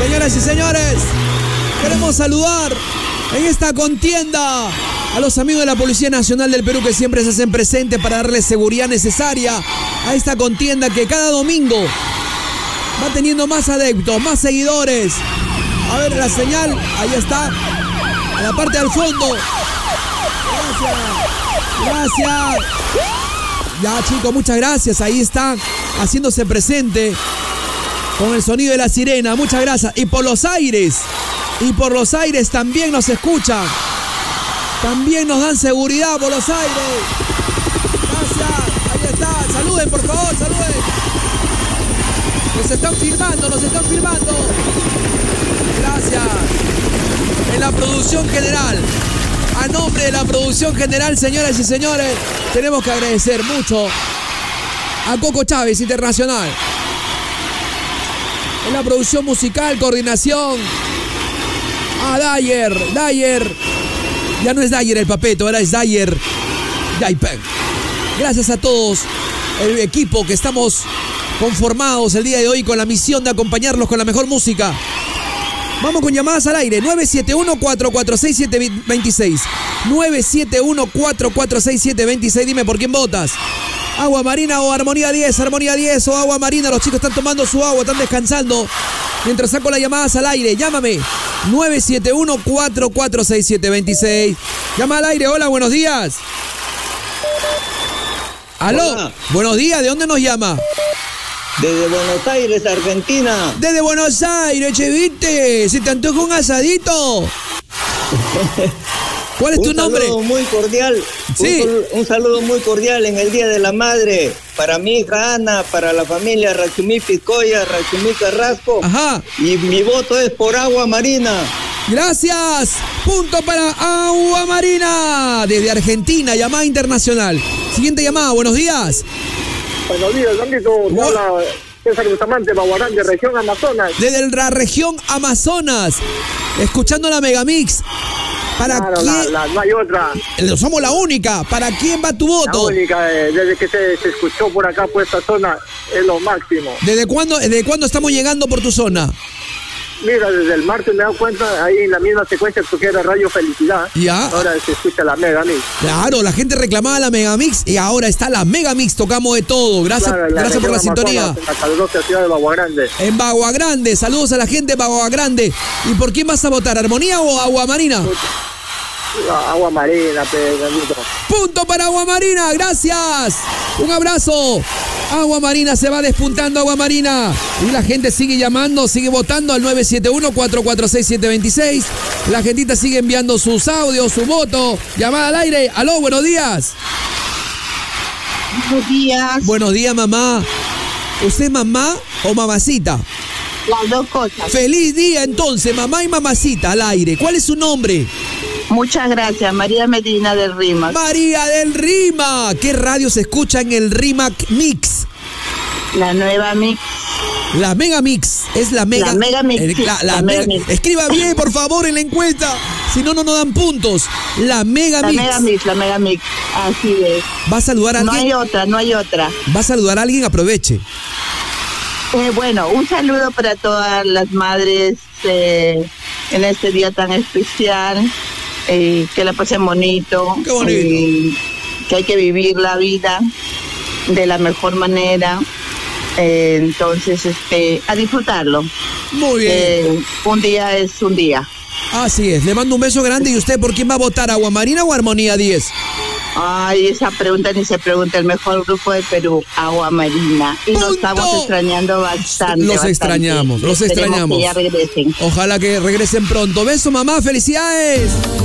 Señoras y señores, queremos saludar en esta contienda a los amigos de la Policía Nacional del Perú que siempre se hacen presentes para darle seguridad necesaria a esta contienda que cada domingo va teniendo más adeptos, más seguidores. A ver la señal, ahí está, a la parte del fondo. Gracias. Ya, chicos, muchas gracias. Ahí está haciéndose presente con el sonido de la sirena. Muchas gracias. Y por los aires también nos escuchan. También nos dan seguridad por los aires. Gracias. Ahí está. Saluden, por favor, saluden. Nos están filmando. Gracias. En la producción general. A nombre de la producción general, señoras y señores, tenemos que agradecer mucho a Coco Chávez Internacional. En la producción musical, coordinación, a Dyer. Ya no es Dyer el papeto, ahora es Dyer. Gracias a todos el equipo que estamos conformados el día de hoy con la misión de acompañarlos con la mejor música. Vamos con llamadas al aire, 971-446-726. 971-446-726. Dime por quién votas. Agua Marina o Armonía 10, Armonía 10 o Agua Marina. Los chicos están tomando su agua, están descansando. Mientras saco las llamadas al aire, llámame. 971-446-726. Llama al aire, hola, buenos días. Aló, hola. Buenos días, ¿de dónde nos llama? Desde Buenos Aires, Argentina. Desde Buenos Aires, che, ¿viste? ¿Se te antoja un asadito? ¿Cuál es tu nombre? Un saludo muy cordial. Sí. Un saludo muy cordial en el Día de la Madre. Para mi hija Ana, para la familia Rachumí Picoya, Rachumí Carrasco. Ajá. Y mi voto es por Agua Marina. Gracias. Punto para Agua Marina. Desde Argentina, llamada internacional. Siguiente llamada, buenos días. Buenos días, Danguito. Hola, César Bustamante, Baguarán, de región Amazonas. Desde la región Amazonas, escuchando la Megamix. ¿Para claro, quién? No hay otra. Somos la única. ¿Para quién va tu voto? La única, desde que se escuchó por acá, por esta zona, es lo máximo. ¿Desde cuándo estamos llegando por tu zona? Mira, desde el martes me he dado cuenta, ahí en la misma secuencia que era Radio Felicidad. Ya. Ahora se escucha la Megamix. Claro, la gente reclamaba la Megamix y ahora está la Megamix, tocamos de todo. Gracias, claro, gracias por la sintonía. En la calurosa ciudad de Baguagrande. En Baguagrande, saludos a la gente de Baguagrande. ¿Y por quién vas a votar, Armonía o Agua Marina? Agua Marina, Pedrito. Punto para Agua Marina, gracias. Un abrazo. Agua Marina se va despuntando, Agua Marina. Y la gente sigue llamando, sigue votando al 971-446-726. La gentita sigue enviando sus audios, su voto. Llamada al aire. Aló, buenos días. Buenos días. Buenos días, mamá. ¿Usted es mamá o mamacita? Las dos cosas. Feliz día entonces, mamá y mamacita al aire. ¿Cuál es su nombre? Muchas gracias, María Medina del RIMAC. María del RIMAC. ¿Qué radio se escucha en el RIMAC Mix? La nueva Mix. La Mega Mix. Es la Mega. La Mega Mix. La Mega Mix. Escriba bien, por favor, en la encuesta. Si no, no nos dan puntos. La Mega Mix. La Mega Mix. Así es. ¿Va a saludar a alguien? No hay otra. ¿Va a saludar a alguien? Aproveche. Bueno, un saludo para todas las madres en este día tan especial. Que la pasen bonito. Qué bonito. Que hay que vivir la vida de la mejor manera. Entonces, a disfrutarlo. Muy bien. Un día es un día. Así es. Le mando un beso grande. ¿Y usted por quién va a votar? ¿Agua Marina o Armonía 10? Ay, esa pregunta ni se pregunta. El mejor grupo de Perú, Agua Marina. Y nos estamos extrañando bastante. Los extrañamos. Que ya regresen. Ojalá que regresen pronto. Beso, mamá. Felicidades.